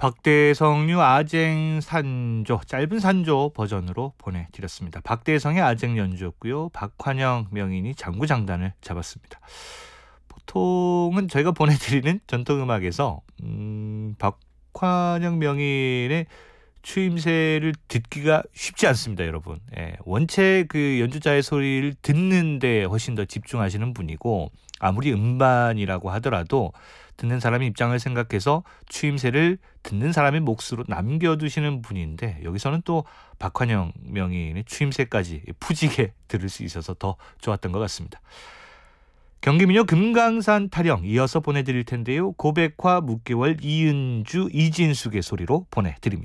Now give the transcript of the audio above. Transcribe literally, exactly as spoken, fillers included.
박대성류 아쟁 산조, 짧은 산조 버전으로 보내드렸습니다. 박대성의 아쟁 연주였고요. 박환영 명인이 장구장단을 잡았습니다. 보통은 저희가 보내드리는 전통음악에서 음, 박환영 명인의 추임새를 듣기가 쉽지 않습니다, 여러분. 예, 원체 그 연주자의 소리를 듣는데 훨씬 더 집중하시는 분이고, 아무리 음반이라고 하더라도 듣는 사람의 입장을 생각해서 추임새를 듣는 사람의 몫으로 남겨두시는 분인데, 여기서는 또 박환영 명인의 추임새까지 푸지게 들을 수 있어서 더 좋았던 것 같습니다. 경기민요 금강산 타령 이어서 보내드릴 텐데요. 고백화 묵개월 이은주 이진숙의 소리로 보내드립니다.